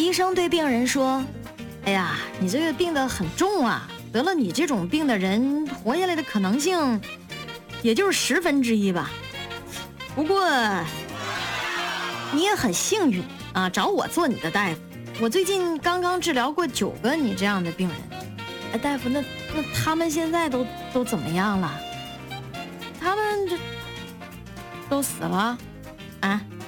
医生对病人说：“哎呀，你这个病得很重啊，得了你这种病的人活下来的可能性也就是1/10吧。不过你也很幸运啊，找我做你的大夫。我最近刚刚治疗过9个你这样的病人。哎，大夫，那他们现在都怎么样了？他们这都死了啊？”